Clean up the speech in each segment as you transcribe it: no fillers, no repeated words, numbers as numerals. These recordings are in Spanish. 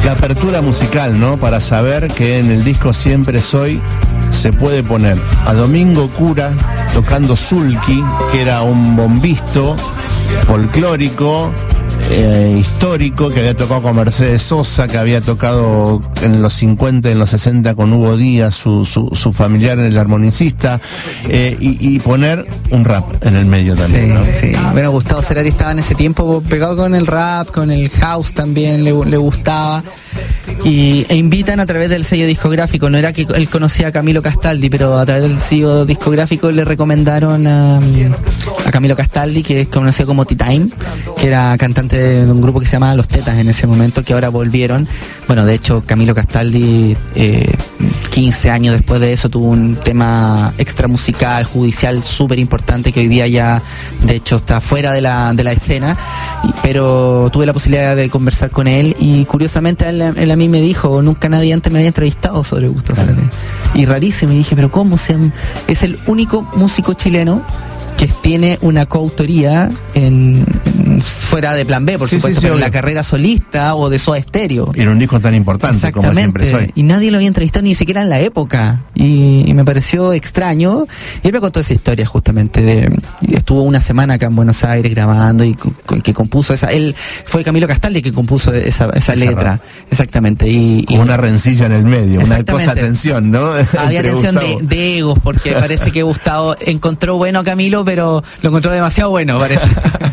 la apertura musical, ¿no? Para saber que en el disco Siempre Soy se puede poner a Domingo Cura tocando Zulki, que era un bombisto folclórico, histórico, que había tocado con Mercedes Sosa, que había tocado en los 50, en los 60 con Hugo Díaz, su familiar, el armonicista, y poner un rap en el medio también, sí, ¿no? Sí. Bueno, Gustavo Cerati estaba en ese tiempo pegado con el rap, con el house también, le gustaba. E invitan a través del sello discográfico, no era que él conocía a Camilo Castaldi, pero a través del sello discográfico le recomendaron a Camilo Castaldi, que es conocido como T-Time, que era cantante de un grupo que se llamaba Los Tetas en ese momento, que ahora volvieron. Bueno, de hecho Camilo Castaldi 15 años después de eso tuvo un tema extramusical, judicial súper importante, que hoy día ya de hecho está fuera de la escena, pero tuve la posibilidad de conversar con él y curiosamente él a mí me dijo, nunca nadie antes me había entrevistado sobre Gustavo Cerati. Y rarísimo, y dije, pero ¿cómo? Es el único músico chileno que tiene una coautoría fuera de Plan B, por supuesto, pero en la carrera solista o de Soda Stereo. En un disco tan importante como Siempre Soy. Y nadie lo había entrevistado ni siquiera en la época. Y me pareció extraño. Y él me contó esa historia justamente. Estuvo una semana acá en Buenos Aires grabando y que compuso esa. Él fue Camilo Castaldi que compuso esa letra. Exactamente. Y una rencilla en el medio, una cosa de tensión, ¿no? Había tensión de egos, porque parece que Gustavo encontró bueno a Camilo, pero lo encontró demasiado bueno, parece.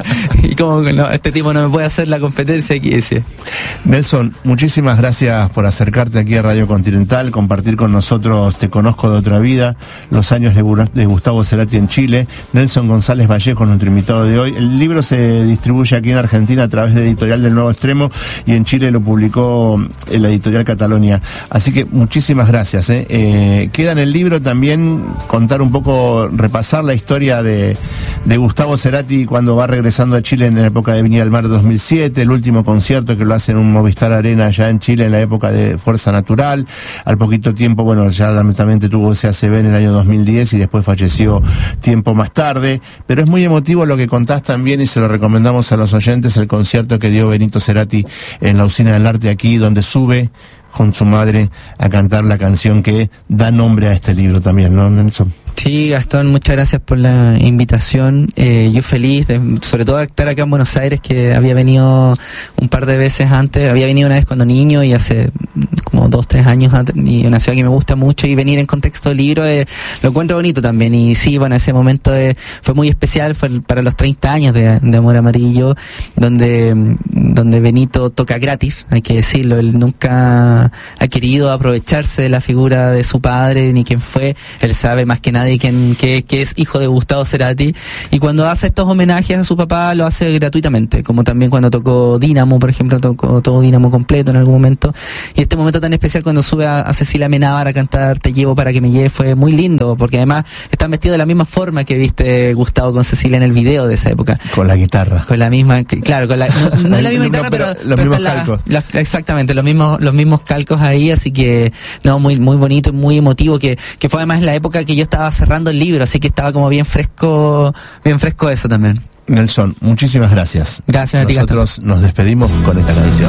Y como no, este tipo no me puede hacer la competencia aquí, ese. Nelson, muchísimas gracias por acercarte aquí a Radio Continental, compartir con nosotros Te Conozco de Otra Vida, los años de Gustavo Cerati en Chile. Nelson González Vallejo, nuestro invitado de hoy. El libro se distribuye aquí en Argentina a través de Editorial del Nuevo Extremo y en Chile lo publicó la Editorial Catalonia. Así que muchísimas gracias. Queda en el libro también contar un poco, repasar la historia de Gustavo Cerati cuando va regresando a Chile en la época de Viña del Mar 2007, el último concierto que lo hace en un Movistar Arena allá en Chile en la época de Fuerza Natural. Al poquito tiempo, bueno, ya lamentablemente tuvo ese ACV en el año 2010 y después falleció tiempo más tarde, pero es muy emotivo lo que contás también y se lo recomendamos a los oyentes, el concierto que dio Benito Cerati en la Usina del Arte aquí, donde sube con su madre a cantar la canción que da nombre a este libro también, ¿no, Nelson? Sí, Gastón, muchas gracias por la invitación. Yo feliz, sobre todo de estar acá en Buenos Aires, que había venido un par de veces antes. Había venido una vez cuando niño y hace como 2-3 años antes, y una ciudad que me gusta mucho, y venir en contexto libro lo encuentro bonito también. Y sí, bueno, ese momento fue muy especial, fue para los 30 años de Amor Amarillo, donde Benito toca gratis, hay que decirlo. Él nunca ha querido aprovecharse de la figura de su padre ni quién fue. Él sabe más que nadie que es hijo de Gustavo Cerati, y cuando hace estos homenajes a su papá lo hace gratuitamente, como también cuando tocó Dínamo, por ejemplo, tocó todo Dínamo completo en algún momento. Y este momento tan especial cuando sube a Cecilia Amenábar a cantar Te Llevo para que me lleve fue muy lindo, porque además están vestidos de la misma forma que viste Gustavo con Cecilia en el video de esa época, con la guitarra, con la misma, claro, no es la misma guitarra, pero los mismos calcos, exactamente, los mismos calcos ahí. Así que no, muy muy bonito y muy emotivo, que fue además la época que yo estaba cerrando el libro, así que estaba como bien fresco eso también. Nelson, muchísimas gracias. Gracias a ti. Nosotros nos despedimos con esta canción.